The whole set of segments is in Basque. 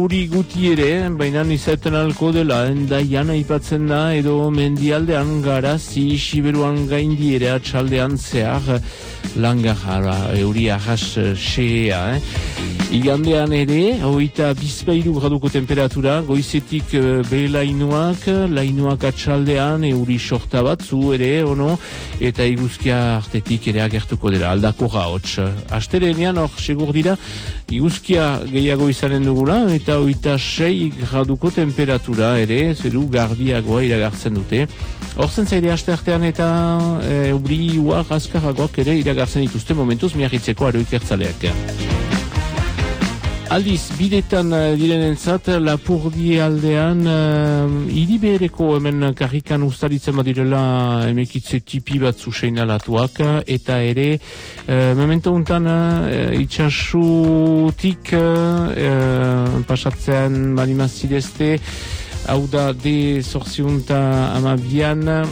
Huri guti ere, baina izaten alko dela, endaian aipatzen da, edo mendialdean Garazi, Siberuan gaindi ere atxaldean zehar, langarra, euri ahas xea, Igandean ere, hogeita bizpairu graduko temperatura, goizetik lainuak atxaldean, euri sorta batzu ere, ono, eta iguzkia artetik ere agertuko dela, aldako gaotx. Asterenean, hor, segur dira, iguzkia gehiago izanen dugula, eta hogeita 6 graduko temperatura ere, zeru garbiagoa iragartzen dute. Horzen zaire aste artean eta euri uar azkarragoak ere iragartzen dituzte momentuz miarritzeko aroik ertzaleak. Aldiz, bidetan direnentzat, Lapurdi aldean, hiribereko hemen karrikan ustaritzen badirela emekitze tipi bat zuseinalatuak, eta ere, memento untan, itxasutik pasatzean balimazidezte, hau da de zorziunta amabian,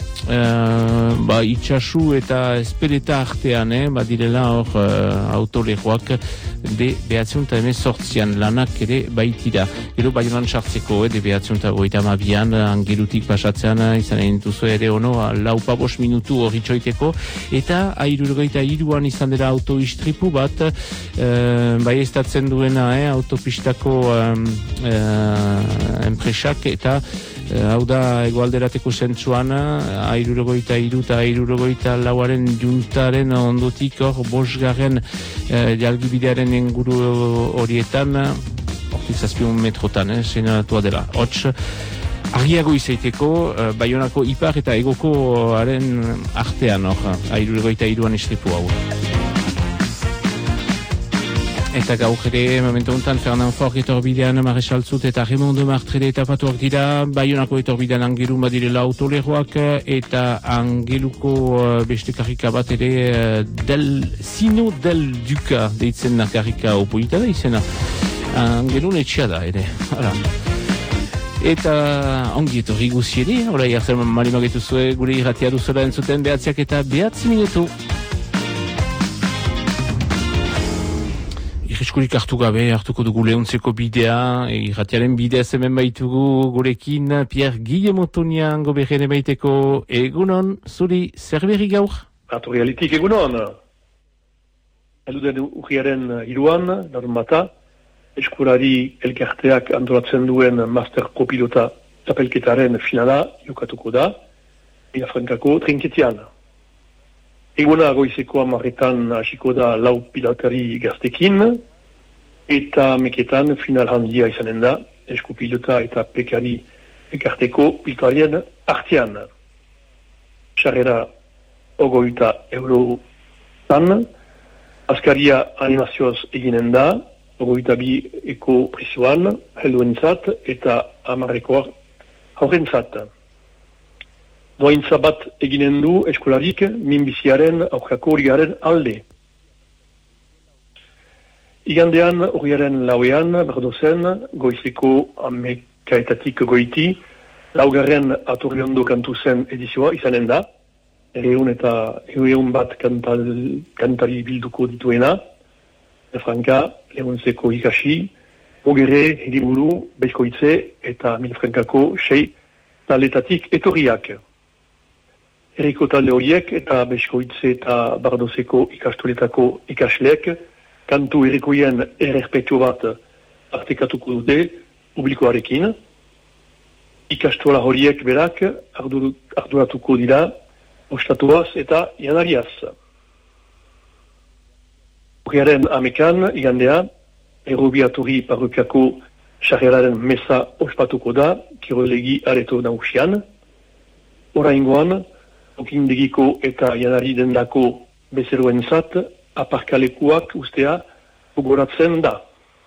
itxasu eta espeleta artean, badirela hor autolegoak de behatziunta emezortzian lanak ere baitira. Gero baionan sartzeko, de behatziunta goita amabian, angelutik pasatzean izan egin duzu ere ono, laupabos minutu horritxoiteko, eta airurgoita iruan izan dela autoistripu bat, bai estatzen duena, autopistako enpresak, eta hau da egoalderateko zentzuan, airurogoita iru eta airurogoita lauaren juntaren ondotik hor bosgarren jalgibidearen inguru horietan, hortik 7 metrotan, senalatua dela. Hots, argiago izaiteko, Baionako ipar eta egokoaren artean hor, airurogoita iruan istripu hau. Eta gaur ere, momentu honetan, Fernand Fork etorbidean, Maresaltzut eta Raymond Martrede etapatuak dira, Baionako etorbidean Angelun badirela autoleroak, eta Angeluko beste karrika bat ere, Sino del Duca deitzen da karrika opolita da izena. Angelun etxea da ere, hala. Eta ongi etorri guzieri, horai hartzen marimagetu zuen gure irratia duzela entzuten, behatziak eta 9 minutu. Eskurik hartu gabe, hartuko dugu lehuntzeko bidea, irratiaren bidea hemen baitugu gurekin, Pierre Guillemot Tonian goberren baiteko egunon, zuri zer berri gaur? Atorialitik egunon. Eluden urriaren iruan, normata, eskurari elkarteak antolatzen duen master kopilota tapelketaren finala jokatuko da, Vilafrancako trinketian. Eguna goizeko 10 hasiko da lau pilotari gaztekin, eta meketan final handia izanen da, eskupilota eta pekari ekarteko pilotarien artean. Sarrera €50, askaria animazioz eginen da, 22 eko prezioan, helduentzat eta 10 haurrentzat. Doaintza bat eginen du eskolarik minbiziaren aurkako horiaren alde. Igandean horiaren lauean, berdozen, goizeko 11 goiti, laugarren atorriondo kantu zen edizioa izanen da, bat kantari bilduko dituena, Franka, Leontzeko ikasi, Mogere, Hiriburu, Beizkoitze eta Milfrankako 6 taletatik etorriak. Herriko talde horiek eta Beizkoitze eta Bardozeko ikastoletako ikasleek kantu herrikoien errespetio bat artekatuko dute publikoarekin. Ikastola horiek berak arduratuko dira ostatuaz eta janariaz. Urriaren 11 igandea, Errobiatori parrokiako sarreraren mesa ospatuko da, kirolegi areto nagusian. Oraingoan, okindegiko eta janari dendako bezeroentzat aparkalekuak ustea gogoratzen da.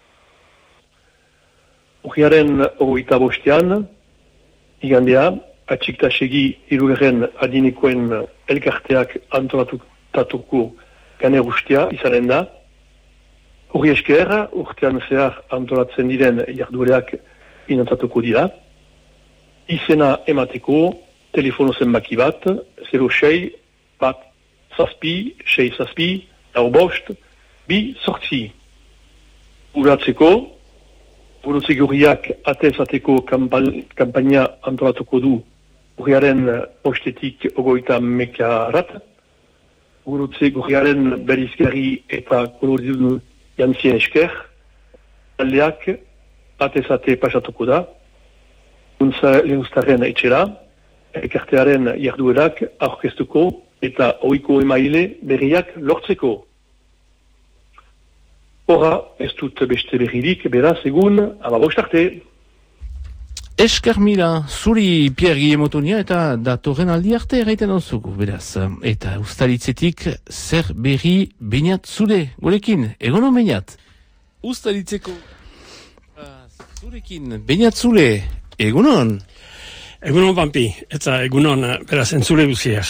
Urriaren 25 igandea, atxiktasegi hirugarren adinekoen elkarteak antolatutatuko ganer ustea izanen da. Horri esker, urtean zehar antolatzen diren jarduerak inantatuko dira. Izena emateko telefono zenbaki bat, 06 bat zazpi, 6 zazpi, lau bost, bi sortzi. Uratzeko Gurutze Gorriak atez-ateko kampaina antolatuko du urriaren ostetik 30 Gurutze Gorriaren berizgarri eta koloridun jantzien esker, taldeak atez-ate pasatuko da, lehuztaren etxera, elkartearen jarduerak aurkeztuko eta ohiko emaile berriak lortzeko. Hora, ez dut beste berririk, beraz egun, 15 arte. Esker mila, zuri Pierre Guillemotonia eta datorren aldi arte erraiten onzugu, beraz. Eta ustaritzetik zer berri Beñat Zule, gurekin, egonon Beñat? Ustaritzeko zurekin Beñat Zule, egonon? Egunon Pampi, eta egunon beraz entzule guziak.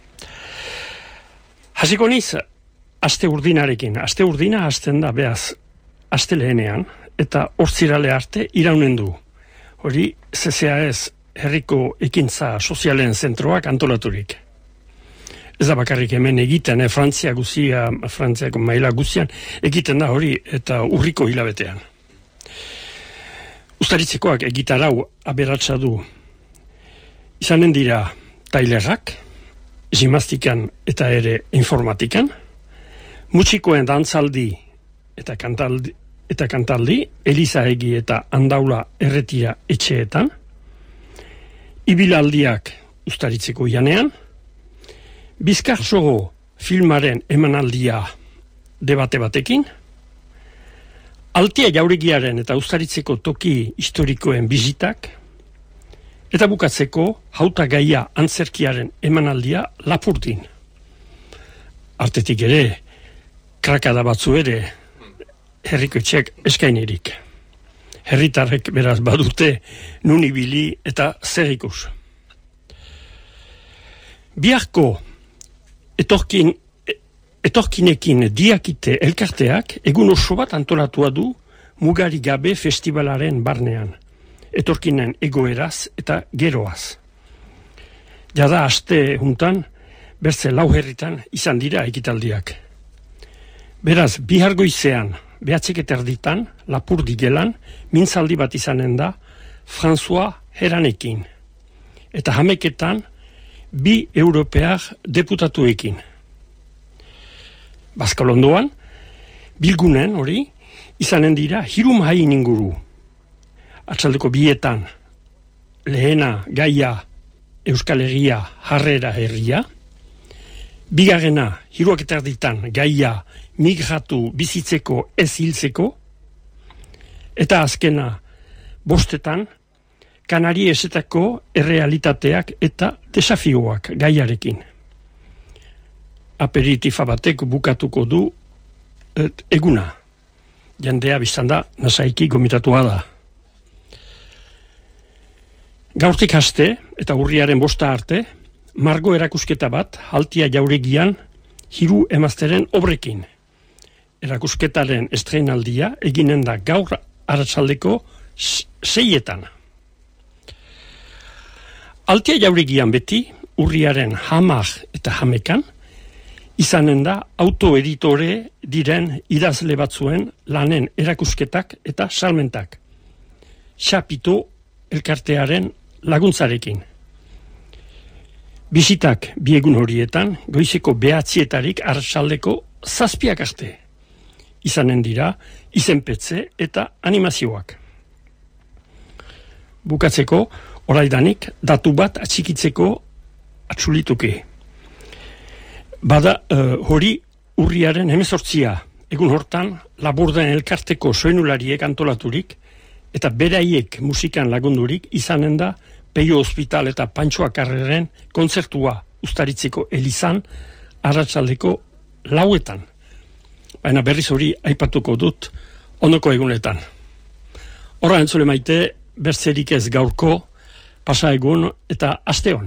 Hasiko niz, aste urdinarekin. Aste urdina hasten da beaz, aste lehenean, eta hortzirale arte iraunen du. Hori CCAS herriko ekintza sozialen zentroak antolaturik. Ez da bakarrik hemen egiten, Frantziako maila guzian, egiten da hori eta urriko hilabetean. Ustaritzekoak egitarau aberatsa du. Izanen dira tailerrak, gimnastikan eta ere informatikan, mutxikoen dantzaldi eta kantaldi, Elizaegi eta Andaula erretira etxeetan, ibilaldiak ustaritzeko janean, Bizkarsogo filmaren emanaldia debate batekin, Altia jauregiaren eta ustaritzeko toki historikoen bizitak, eta bukatzeko hautagaia antzerkiaren emanaldia Lapurdin. Artetik ere, krakada batzu ere, herriko etxeak eskainirik. Herritarrek beraz badute nun ibili eta zer ikus. Biharko etorkinekin diakite elkarteak egun oso bat antolatua du Mugari Gabe festivalaren barnean. Etorkinen egoeraz eta geroaz. Jada aste juntan, berze 4 herritan izan dira ekitaldiak. Beraz, bihar goizean, 9:00 Lapurdi gelan, mintzaldi bat izanen da François Heranekin. Eta 11:00 2 europear deputatuekin. Bazkalondoan, bilgunen hori, izanen dira 3 mahain inguru. Atzaldeko 2 lehena gaia Euskal Herria harrera herria, bigarrena 3:30 gaia migratu bizitzeko ez hiltzeko, eta azkena 5 Kanari esetako errealitateak eta desafioak gaiarekin. Aperitifa batek bukatuko du eguna. Jendea biztan da nasaiki gomitatua da. Gaurtik haste eta urriaren 5 arte, margo erakusketa bat Altia jauregian 3 emazteren obrekin. Erakusketaren estreinaldia eginen da gaur arratsaldeko 6:00. Altia jauregian beti, urriaren 10 eta 11 izanen da autoeditore diren idazle batzuen lanen erakusketak eta salmentak. Xapito elkartearen laguntzarekin. Bisitak 2 egun horietan, goizeko 9:00 arratsaldeko 7:00 arte. Izanen dira izenpetze eta animazioak. Bukatzeko, oraidanik datu bat atxikitzeko atxulituke. Bada hori urriaren 18, egun hortan Laburden elkarteko soinulariek antolaturik eta beraiek musikan lagundurik izanen da Peio Hospital eta Pantxo Akarreren kontzertua Ustaritzeko elizan arratsaldeko 4:00. Baina berriz hori aipatuko dut ondoko egunetan. Horra entzule maite, bertzerik ez gaurko, pasa egun eta asteon.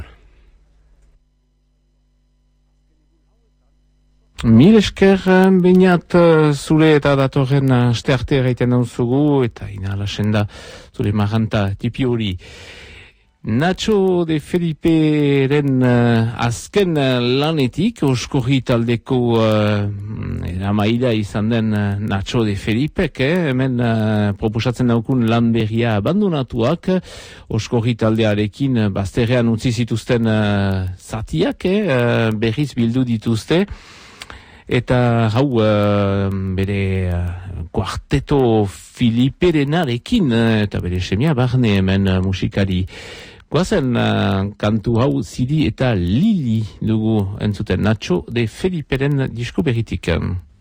Mil esker Beñat Zule eta datorren aste arte erraiten dauzugu eta inalasen da zure marranta tipi hori. Nacho de Feliperen azken lanetik, Oskorri taldeko amaila izan den Nacho de Felipek, hemen proposatzen daukun lan berria abandonatuak, Oskorri taldearekin bazterrean utzi zituzten zatiak, berriz bildu dituzte, eta hau bere kuarteto Filiperenarekin, eta bere semia barne hemen musikari. Goazen kantu hau Ziri eta Lili dugu entzuten Nacho de Feliperen disko berritik.